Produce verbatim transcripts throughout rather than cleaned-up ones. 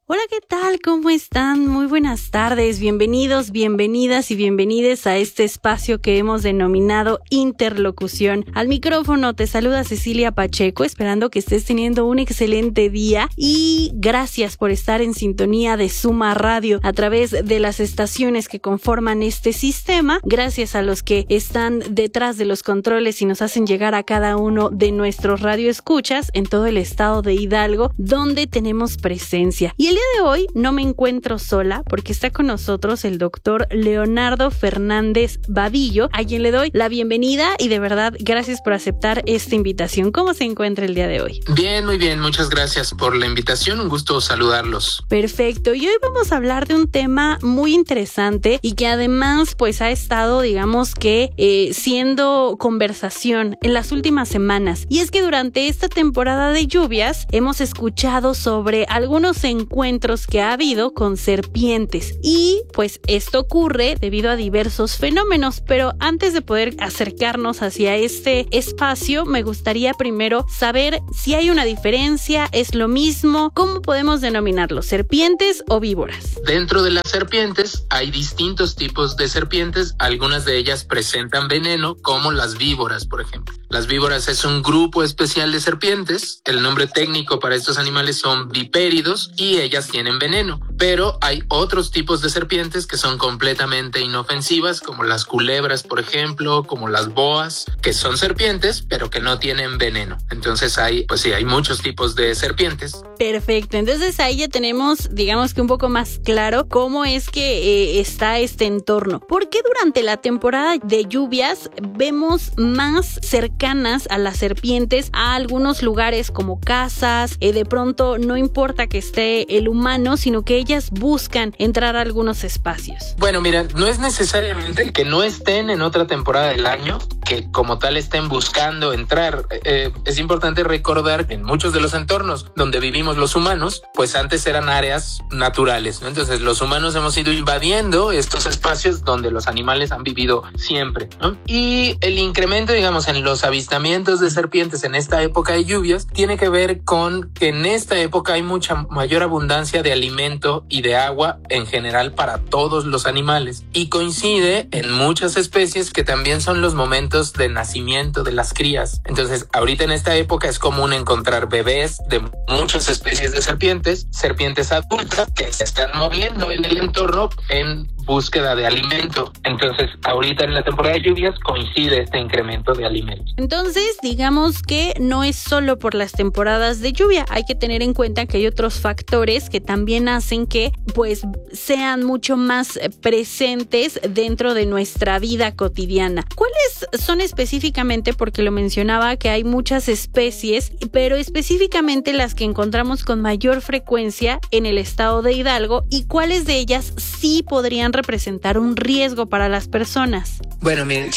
Hola, ¿qué tal? ¿Cómo están? Muy buenas tardes, bienvenidos, bienvenidas y bienvenides a este espacio que hemos denominado Interlocución. Al micrófono te saluda Cecilia Pacheco, esperando que estés teniendo un excelente día y gracias por estar en sintonía de Suma Radio a través de las estaciones que conforman este sistema. Gracias a los que están detrás de los controles y nos hacen llegar a cada uno de nuestros radioescuchas en todo el estado de Hidalgo, donde tenemos presencia. Y el día de hoy no me encuentro sola porque está con nosotros el doctor Leonardo Fernández Vadillo, a quien le doy la bienvenida y de verdad gracias por aceptar esta invitación. ¿Cómo se encuentra el día de hoy? Bien, muy bien, muchas gracias por la invitación, un gusto saludarlos. Perfecto, y hoy vamos a hablar de un tema muy interesante y que además pues ha estado digamos que eh, siendo conversación en las últimas semanas, y es que durante esta temporada de lluvias hemos escuchado sobre algunos encuentros que ha habido con serpientes y pues esto ocurre debido a diversos fenómenos, pero antes de poder acercarnos hacia este espacio me gustaría primero saber si hay una diferencia, es lo mismo, ¿cómo podemos denominarlos? ¿Serpientes o víboras? Dentro de las serpientes hay distintos tipos de serpientes, algunas de ellas presentan veneno como las víboras, por ejemplo. Las víboras es un grupo especial de serpientes, el nombre técnico para estos animales son vipéridos y ellas tienen veneno, pero hay otros tipos de serpientes que son completamente inofensivas, como las culebras, por ejemplo, como las boas, que son serpientes, pero que no tienen veneno. Entonces hay, pues sí, hay muchos tipos de serpientes. Perfecto, entonces ahí ya tenemos, digamos que un poco más claro cómo es que eh, está este entorno. ¿Por qué durante la temporada de lluvias vemos más cercanas a las serpientes a algunos lugares como casas? Eh, de pronto no importa que esté el humano, sino que ellas buscan entrar a algunos espacios. Bueno, mira, no es necesariamente que no estén en otra temporada del año, que como tal estén buscando entrar. Eh, es importante recordar que en muchos de los entornos donde vivimos los humanos, pues antes eran áreas naturales, ¿no? Entonces los humanos hemos ido invadiendo estos espacios donde los animales han vivido siempre, ¿no? Y el incremento, digamos, en los avistamientos de serpientes en esta época de lluvias tiene que ver con que en esta época hay mucha mayor abundancia de alimento y de agua en general para todos los animales, y coincide en muchas especies que también son los momentos de nacimiento de las crías. Entonces ahorita en esta época es común encontrar bebés de muchas especies de serpientes, serpientes adultas que se están moviendo en el entorno en búsqueda de alimento. Entonces ahorita en la temporada de lluvias coincide este incremento de alimentos. Entonces digamos que no es solo por las temporadas de lluvia, hay que tener en cuenta que hay otros factores que también hacen que pues sean mucho más presentes dentro de nuestra vida cotidiana. ¿Cuáles son específicamente? Porque lo mencionaba que hay muchas especies, pero específicamente las que encontramos con mayor frecuencia en el estado de Hidalgo, y cuáles de ellas sí podrían representar un riesgo para las personas. Bueno, miren,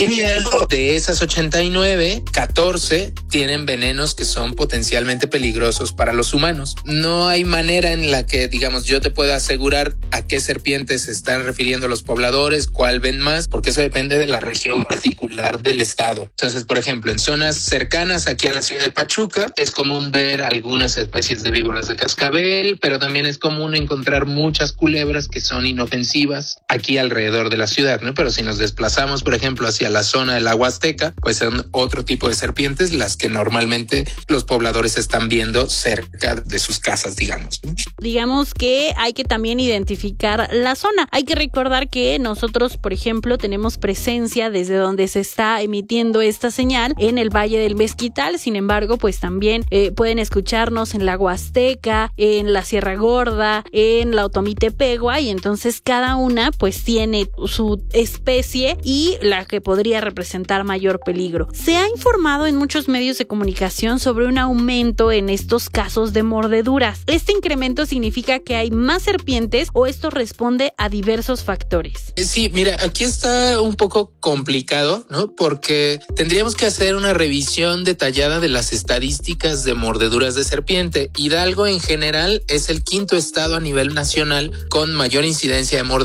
de esas ochenta y nueve, catorce tienen venenos que son potencialmente peligrosos para los humanos. No hay manera en la que, digamos, yo te pueda asegurar a qué serpientes se están refiriendo los pobladores, cuál ven más, porque eso depende de la región particular del estado. Entonces, por ejemplo, en zonas cercanas aquí a la ciudad de Pachuca es común ver algunas especies de víboras de cascabel, pero también es común encontrar muchas culebras que son inofensivas aquí alrededor de la ciudad, ¿no? Pero si nos desplazamos, por ejemplo, hacia la zona de la Huasteca, pues son otro tipo de serpientes las que normalmente los pobladores están viendo cerca de sus casas, digamos, ¿no? Digamos que hay que también identificar la zona. Hay que recordar que nosotros, por ejemplo, tenemos presencia desde donde se está emitiendo esta señal en el Valle del Mezquital. Sin embargo, pues también eh, pueden escucharnos en la Huasteca, en la Sierra Gorda, en la Otomitepegua, y entonces cada una pues tiene su especie y la que podría representar mayor peligro. Se ha informado en muchos medios de comunicación sobre un aumento en estos casos de mordeduras. ¿Este incremento significa que hay más serpientes o esto responde a diversos factores? Sí, mira, aquí está un poco complicado, ¿no? Porque tendríamos que hacer una revisión detallada de las estadísticas de mordeduras de serpiente. Hidalgo en general es el quinto estado a nivel nacional con mayor incidencia de mordeduras.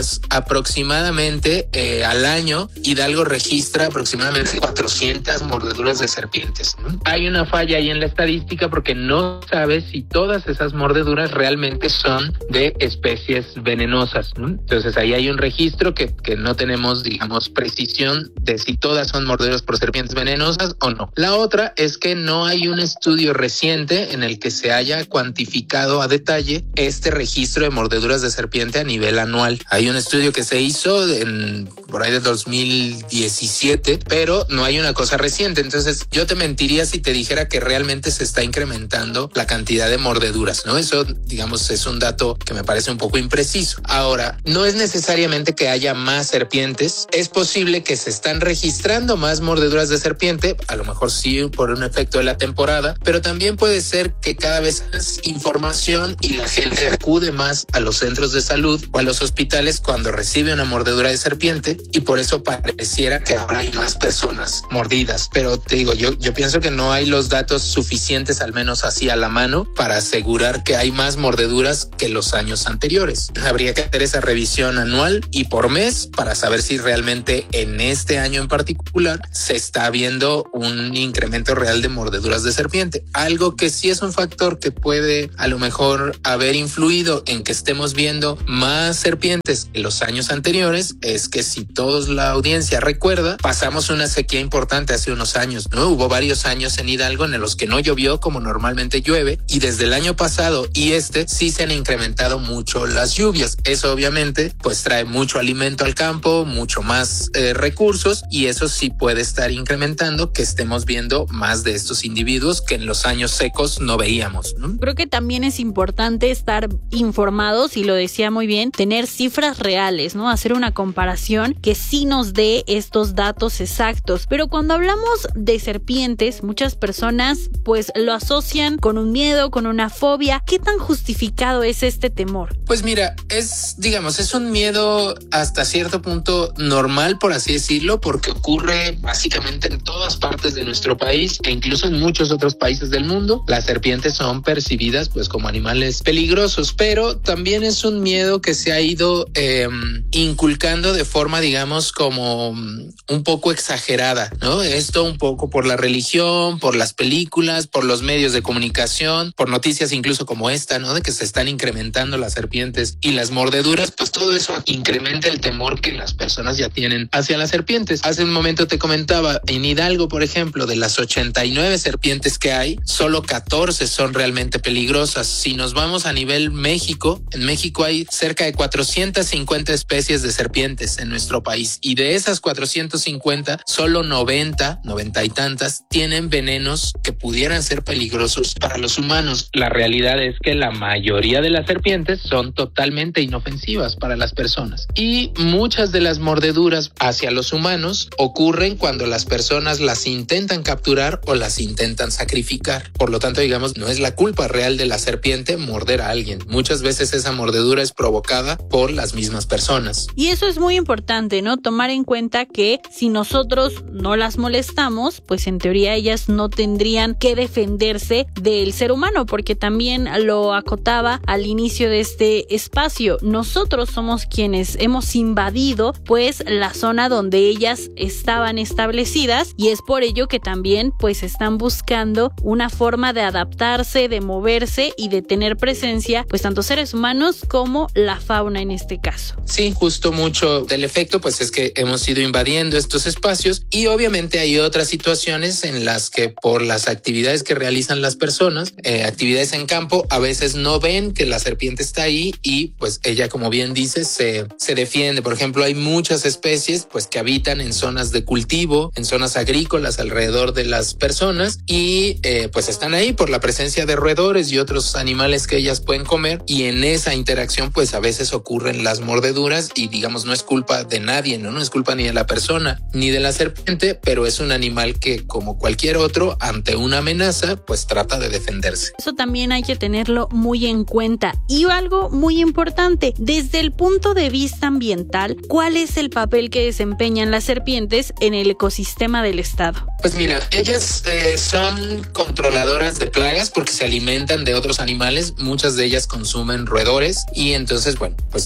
digamos, aproximadamente eh, al año, Hidalgo registra aproximadamente cuatrocientas mordeduras de serpientes, ¿no? Hay una falla ahí en la estadística porque no sabes si todas esas mordeduras realmente son de especies venenosas, ¿no? Entonces ahí hay un registro que, que no tenemos, digamos, precisión de si todas son mordeduras por serpientes venenosas o no. La otra es que no hay un estudio reciente en el que se haya cuantificado a detalle este registro de mordeduras de serpiente a nivel anual. Hay un estudio que se hizo en por ahí de dos mil diecisiete, pero no hay una cosa reciente. Entonces yo te mentiría si te dijera que realmente se está incrementando la cantidad de mordeduras, ¿no? Eso, digamos, es un dato que me parece un poco impreciso. Ahora, no es necesariamente que haya más serpientes. Es posible que se están registrando más mordeduras de serpiente, a lo mejor sí por un efecto de la temporada, pero también puede ser que cada vez más información y la gente acude más a los centros de salud o a los hospitales cuando recibe una mordedura de serpiente, y por eso pareciera que ahora hay más personas mordidas. Pero te digo, yo, yo pienso que no hay los datos suficientes, al menos así a la mano, para asegurar que hay más mordeduras que los años anteriores. Habría que hacer esa revisión anual y por mes para saber si realmente en este año en particular se está viendo un incremento real de mordeduras de serpiente. Algo que sí es un factor que puede a lo mejor haber influido en que estemos viendo más serpientes en los años anteriores es que, si toda la audiencia recuerda, pasamos una sequía importante hace unos años, ¿no? Hubo varios años en Hidalgo en los que no llovió como normalmente llueve, y desde el año pasado y este sí se han incrementado mucho las lluvias. Eso obviamente pues trae mucho alimento al campo, mucho más eh, recursos, y eso sí puede estar incrementando que estemos viendo más de estos individuos que en los años secos no veíamos, ¿no? Creo que también es importante estar informados, y lo decía muy bien, tener cifras reales, ¿no? Hacer una comparación que sí nos dé estos datos exactos. Pero cuando hablamos de serpientes, muchas personas pues lo asocian con un miedo, con una fobia. ¿Qué tan justificado es este temor? Pues mira, es, digamos, es un miedo hasta cierto punto normal, por así decirlo, porque ocurre básicamente en todas partes de nuestro país e incluso en muchos otros países del mundo. Las serpientes son percibidas pues como animales peligrosos, pero también es un miedo que se ha ido eh, inculcando de forma, digamos, como un poco exagerada, ¿no? Esto un poco por la religión, por las películas, por los medios de comunicación, por noticias incluso como esta, ¿no? De que se están incrementando las serpientes y las mordeduras, pues todo eso incrementa el temor que las personas ya tienen hacia las serpientes. Hace un momento te comentaba, en Hidalgo, por ejemplo, de las ochenta y nueve serpientes que hay, solo catorce son realmente peligrosas. Si nos vamos a nivel México, en México hay cerca de cuatrocientas cincuenta especies de serpientes en nuestro país, y de esas cuatrocientas cincuenta, solo noventa, noventa y tantas tienen venenos que pudieran ser peligrosos para los humanos. La realidad es que la mayoría de las serpientes son totalmente inofensivas para las personas, y muchas de las mordeduras hacia los humanos ocurren cuando las personas las intentan capturar o las intentan sacrificar. Por lo tanto, digamos, no es la culpa real de la serpiente morder a alguien. Muchas veces esa mordedura es provocada por las mismas personas. Y eso es muy importante, ¿no? Tomar en cuenta que si nosotros no las molestamos, pues en teoría ellas no tendrían que defenderse del ser humano, porque también lo acotaba al inicio de este espacio. Nosotros somos quienes hemos invadido pues la zona donde ellas estaban establecidas, y es por ello que también pues están buscando una forma de adaptarse, de moverse y de tener presencia, pues tanto seres humanos como la fauna en este caso. Sí, justo mucho del efecto pues es que hemos ido invadiendo estos espacios, y obviamente hay otras situaciones en las que por las actividades que realizan las personas, eh, actividades en campo, a veces no ven que la serpiente está ahí y pues ella, como bien dice, se, se defiende. Por ejemplo, hay muchas especies pues que habitan en zonas de cultivo, en zonas agrícolas alrededor de las personas, y eh, pues están ahí por la presencia de roedores y otros animales que ellas pueden comer, y en esa interacción pues a veces ocurren las mordeduras, y digamos no es culpa de nadie, no, no es culpa ni de la persona ni de la serpiente, pero es un animal que, como cualquier otro, ante una amenaza pues trata de defenderse. Eso también hay que tenerlo muy en cuenta. Y algo muy importante, desde el punto de vista ambiental, ¿cuál es el papel que desempeñan las serpientes en el ecosistema del estado? Pues mira, ellas eh, son controladoras de plagas porque se alimentan de otros animales. Muchas de ellas consumen roedores, y entonces, bueno, pues nos ayudan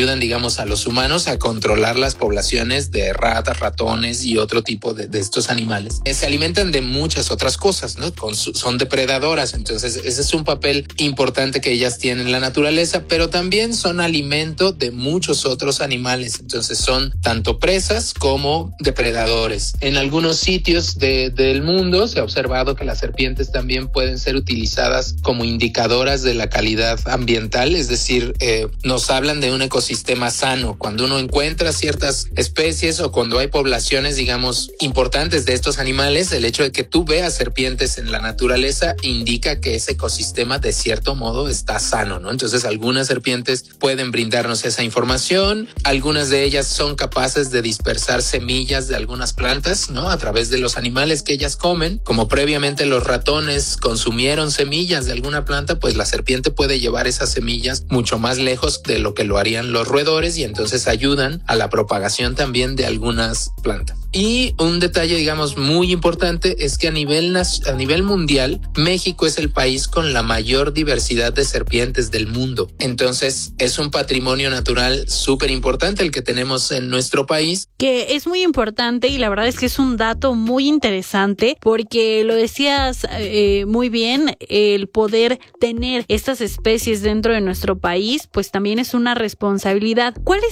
ayudan, digamos, a los humanos a controlar las poblaciones de ratas, ratones y otro tipo de, de estos animales. Se alimentan de muchas otras cosas, ¿no? Con su, son depredadoras, entonces ese es un papel importante que ellas tienen en la naturaleza, pero también son alimento de muchos otros animales, entonces son tanto presas como depredadores. En algunos sitios de, del mundo se ha observado que las serpientes también pueden ser utilizadas como indicadoras de la calidad ambiental, es decir, eh, nos hablan de un ecosistema sano. Cuando uno encuentra ciertas especies o cuando hay poblaciones, digamos, importantes de estos animales, el hecho de que tú veas serpientes en la naturaleza indica que ese ecosistema de cierto modo está sano, ¿no? Entonces algunas serpientes pueden brindarnos esa información, algunas de ellas son capaces de dispersar semillas de algunas plantas, ¿no? A través de los animales que ellas comen, como previamente los ratones consumieron semillas de alguna planta, pues la serpiente puede llevar esas semillas mucho más lejos de lo que lo harían los roedores y entonces ayudan a la propagación también de algunas plantas. Y un detalle, digamos, muy importante es que a nivel, a nivel mundial, México es el país con la mayor diversidad de serpientes del mundo. Entonces, es un patrimonio natural súper importante el que tenemos en nuestro país. Que es muy importante y la verdad es que es un dato muy interesante porque lo decías eh, muy bien, el poder tener estas especies dentro de nuestro país, pues también es una responsabilidad. ¿Cuáles